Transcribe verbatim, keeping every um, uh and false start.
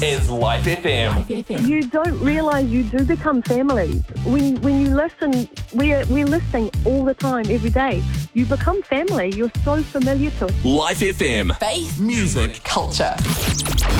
is Life F M. You don't realise you do become family. When when you listen, we're, we're listening all the time, every day. You become family. You're so familiar to us. Life F M. Faith, Music. culture.